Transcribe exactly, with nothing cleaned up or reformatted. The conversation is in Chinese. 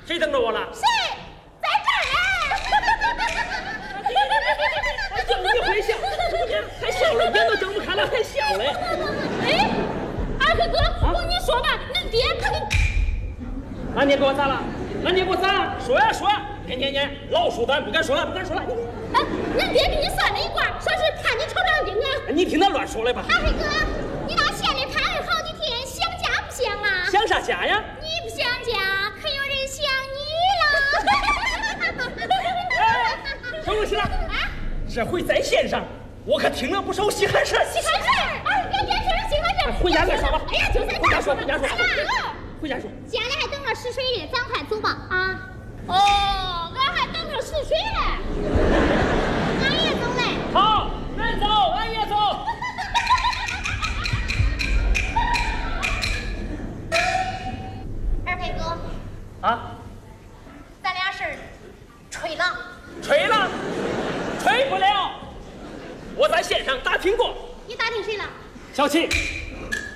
谁等着我了？ 谁？在这儿哎，就你会笑，还笑了，眼都睁不开了，还笑嘞。 哎，二哥哥，我跟你说吧，恁爹他给…… 俺爹给我咋了？俺爹给我咋了？说呀说呀，天天天老鼠胆，不敢说了，不敢说了。 啊，恁爹给你算了一卦，说是盼你瞅两丁啊。 你听他乱说的吧？ 二哥，你到县里盼儿好几天，想家不想啊？ 想啥家呀？ 你不想家，可有人想你了。 哎，收东西了。 啊， 这回在线上，我可听了不少稀罕事儿。 稀罕事儿，哎，别别说稀罕事儿， 回家再说吧。 哎呀，就在回家说，回家说。 二哥， 回家说。 家里还等着试水呢，咱快走吧啊！哦，俺还等着试水呢，俺也走嘞。 好，俺走，俺也走。 二飞哥， 啊， 咱俩是吹了， 吹了，吹不了。我在线上打听过， 你打听谁了？ 小七。